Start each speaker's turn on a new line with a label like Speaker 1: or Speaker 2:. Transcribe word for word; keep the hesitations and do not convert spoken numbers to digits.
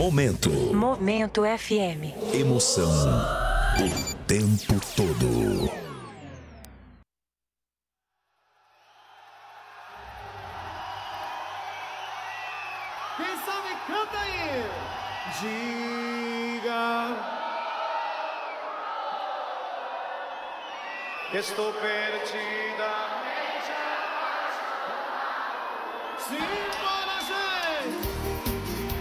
Speaker 1: Momento.
Speaker 2: Momento F M.
Speaker 1: Emoção o tempo todo.
Speaker 3: Quem sabe canta aí. Diga. Estou perdida. Sim, para.